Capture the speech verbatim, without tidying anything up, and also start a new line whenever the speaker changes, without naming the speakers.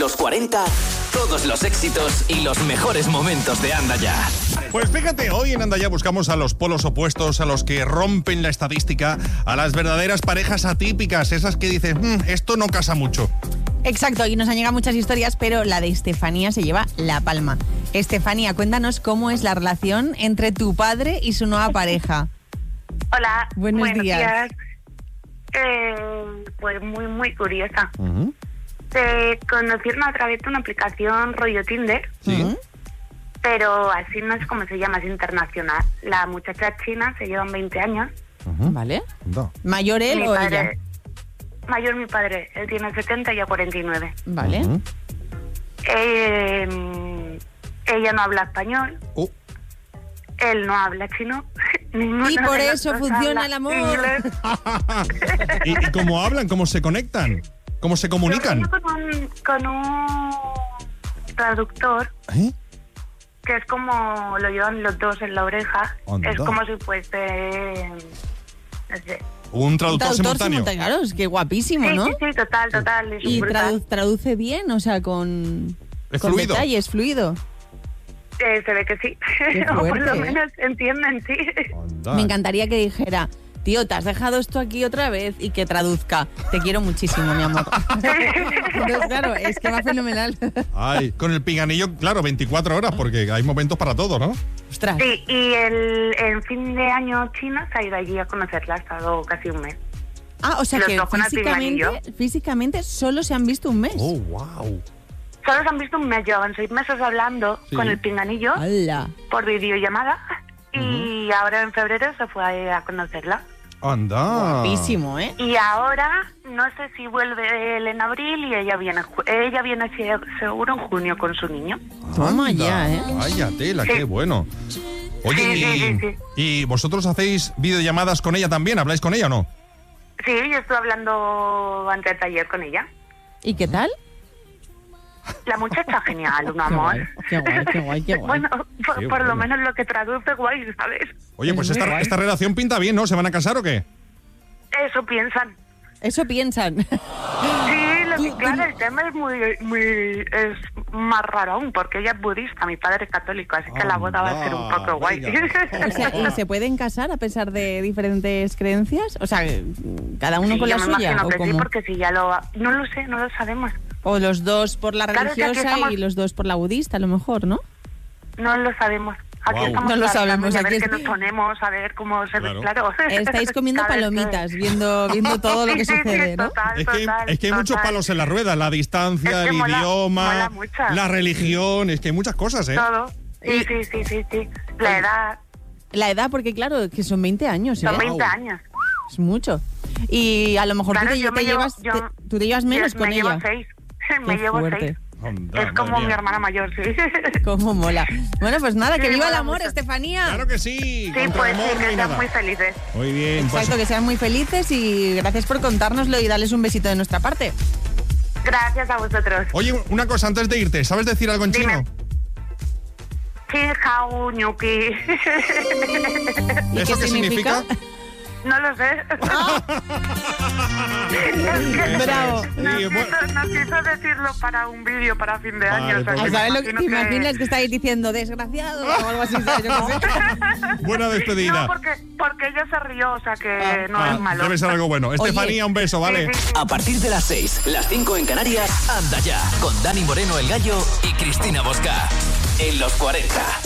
Los cuarenta, todos los éxitos y los mejores momentos de Anda Ya.
Pues fíjate, hoy en Anda Ya buscamos a los polos opuestos, a los que rompen la estadística, a las verdaderas parejas atípicas, esas que dices, mmm, esto no casa mucho.
Exacto, y nos han llegado muchas historias, pero la de Estefanía se lleva la palma. Estefanía, cuéntanos cómo es la relación entre tu padre y su nueva pareja.
Hola,
buenos, buenos días. días.
Eh, pues muy, muy curiosa.
Uh-huh.
Se conocieron a través de una aplicación rollo Tinder,
¿Sí?
pero así no es como se llama, es internacional. La muchacha china se llevan veinte años.
Uh-huh.
¿Vale?
No.
¿Mayor él
mi
o
padre,
ella?
Mayor mi padre, él tiene setenta y ella cuarenta y nueve.
Vale.
Uh-huh.
Eh, ella no habla español.
Uh.
Él no habla chino.
Y por eso funciona el amor.
¿Y, ¿Y cómo hablan? ¿Cómo se conectan? ¿Cómo se comunican?
Yo con un, con un traductor,
¿Eh?
que es como lo llevan los dos en la oreja.
Anda.
Es como si fuese... No sé.
Un traductor,
Un traductor
simultáneo.
simultáneo. Claro, es que guapísimo,
Sí,
¿no?
sí, sí, total, total. es
Y
brutal.
tradu- traduce bien, o sea, con,
¿Es
con
fluido?
detalles, fluido.
Eh, se ve que sí.
Qué
o por
fuerte,
lo
¿eh?
menos entienden, sí.
Anda.
Me encantaría que dijera, tío, te has dejado esto aquí otra vez, y que traduzca. Te quiero muchísimo, mi amor. Entonces, claro, es que va fenomenal.
Ay, con el pinganillo, claro, veinticuatro horas, porque hay momentos para todo, ¿no?
Ostras.
Sí, y el, en fin de año China se ha ido allí a conocerla, ha estado casi un mes.
Ah, o sea
Los
que
dos con el
físicamente,
pinganillo.
físicamente solo se han visto un mes.
Oh, wow.
Solo se han visto un mes, llevan seis meses hablando
Sí.
con el pinganillo
¡Hala!
por videollamada y ahora en febrero se fue a conocerla.
Anda.
Guapísimo, ¿eh?
Y ahora no sé si vuelve él en abril y ella viene ju- ella viene se- seguro en junio con su niño.
Toma
Anda.
ya, ¿eh?
Vaya tela,
Sí.
qué bueno. Oye,
Sí, sí,
y,
sí, sí.
¿y vosotros hacéis videollamadas con ella también? ¿Habláis con ella o no?
Sí, yo estuve hablando antes de ayer con ella.
¿Y qué tal?
La muchacha genial, un
Qué
amor.
guay, qué guay, qué guay, qué guay.
Bueno, por,
Qué
por
bueno.
lo menos lo que traduce guay, ¿sabes?
Oye, pues
Es muy
esta,
guay.
esta relación pinta bien, ¿no? ¿Se van a casar o qué?
Eso piensan.
Eso piensan.
Sí, lo que, claro, el tema es muy, muy, es más raro aún, porque ella es budista, mi padre es católico, así que la boda va a ser un poco guay.
Venga.
O sea, ¿y se pueden casar a pesar de diferentes creencias? O sea, cada uno
Sí,
con la
yo me
suya,
imagino
¿o
que sí,
cómo?
porque si ya lo... No lo sé, no lo sabemos.
O los dos por la
Claro, es que aquí
religiosa
estamos-
y los dos por la budista, a lo mejor, ¿no?
No lo sabemos. Aquí
Guau.
estamos
No lo
tratando
sabemos,
de
aquí
ver
es-
qué nos ponemos, a ver cómo se
Claro.
ve. Claro.
Estáis comiendo
Cada vez
palomitas,
que-
viendo, viendo todo lo que
Sí, sí, sí,
sucede, ¿no?
total,
Es que,
total,
es que hay muchos
total.
palos en la rueda, la distancia,
Es que
el
mola-
idioma,
mola mucho.
la religión, es que hay muchas cosas, ¿eh?
Todo. Sí, sí, sí, sí, sí. La edad,
La edad, porque claro, que son veinte años, ¿eh?
son
Wow.
veinte años.
Es mucho. Y a lo mejor
Claro,
tú, te,
yo
te
me llevo-
llevas,
yo-
te- tú te llevas menos
Yo-
con
me
ella.
llevo seis. Me
Qué
llevo
fuerte.
seis.
Anda,
Es como
madre
mi
mía.
hermana mayor, sí.
Cómo mola. Bueno, pues nada, que
Sí,
viva el
mola
amor,
mucho.
Estefanía.
Claro que sí,
Sí,
contra
pues
el
sí,
amor no
que
hay
están
nada.
muy felices.
Muy bien, pues
Exacto, que sean muy felices y gracias por contárnoslo y darles un besito de nuestra parte.
Gracias a vosotros.
oye, una cosa antes de irte, ¿sabes decir algo en
Dime.
chino?
Chin Hao Ñuki.
¿Y
¿Eso
qué
qué significa?
significa?
No lo sé.
Bravo.
Nos
Sí,
quiso,
bueno.
nos quiso decirlo para un vídeo para fin de
Vale,
año. o sea,
pues
¿A
que
saber
me
lo que te
imagino
imaginas que estáis diciendo? Desgraciado o algo así, ¿sabes? Yo qué sé.
Buena despedida.
No, porque, porque ella se rió, o sea que no
Ah,
es malo.
debe ser algo bueno.
Oye.
Estefanía, un beso, ¿vale?
Sí, sí, sí.
A partir de las seis, las cinco en Canarias, Anda Ya, con Dani Moreno el Gallo y Cristina Bosca. En los cuarenta.